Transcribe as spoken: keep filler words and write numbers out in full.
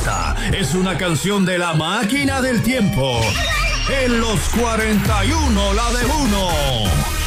Esta es una canción de La Máquina del Tiempo. En los cuarenta y uno, la de uno.